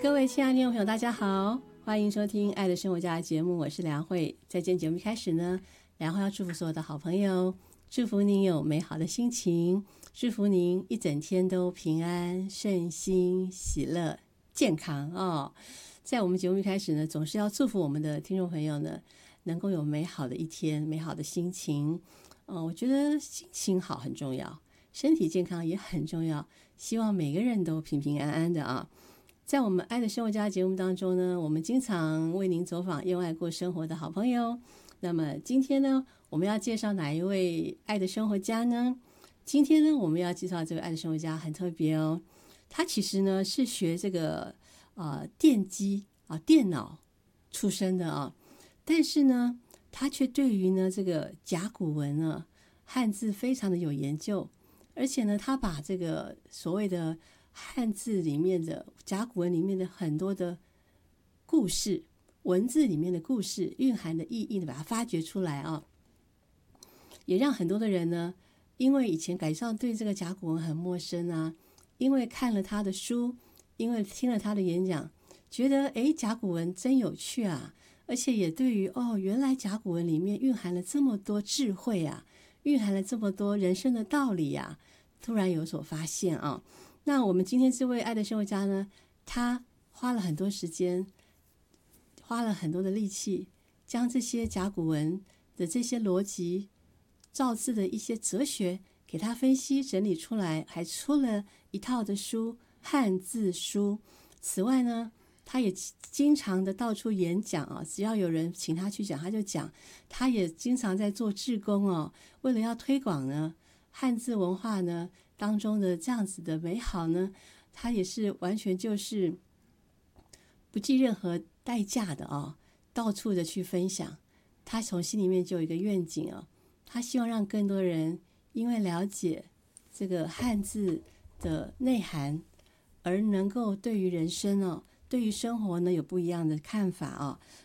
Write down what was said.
各位亲爱的听众朋友大家好，欢迎收听爱的生活家的节目，我是梁慧。在今天节目一开始呢，梁慧要祝福所有的好朋友，祝福您有美好的心情，祝福您一整天都平安顺心喜乐健康哦。在我们节目一开始呢，总是要祝福我们的听众朋友呢能够有美好的一天，美好的心情。我觉得心情好很重要，身体健康也很重要，希望每个人都平平安安的啊。在我们爱的生活家节目当中呢，我们经常为您走访用爱过生活的好朋友。那么今天呢，我们要介绍哪一位爱的生活家呢？今天呢，我们要介绍这位爱的生活家很特别哦。他其实呢是学这个电机电脑出身的啊，但是呢，他却对于呢这个甲骨文呢汉字非常的有研究，而且呢，他把这个所谓的汉字里面的甲骨文里面的很多的故事，文字里面的故事蕴含的意义呢，把它发掘出来啊，也让很多的人呢，因为以前感上对这个甲骨文很陌生啊，因为看了他的书，因为听了他的演讲，觉得甲骨文真有趣啊，而且也对于原来甲骨文里面蕴含了这么多智慧啊，蕴含了这么多人生的道理啊，突然有所发现啊。那我们今天这位爱的生活家呢，他花了很多时间，花了很多的力气，将这些甲骨文的这些逻辑造字的一些哲学给他分析整理出来，还出了一套的书，汉字书。此外呢，他也经常的到处演讲啊，只要有人请他去讲他就讲。他也经常在做志工哦，为了要推广呢汉字文化呢当中的这样子的美好呢，他也是完全就是不计任何代价的哦，到处的去分享。他从心里面就有一个愿景哦，他希望让更多人因为了解这个汉字的内涵，而能够对于人生哦，对于生活呢有不一样的看法哦，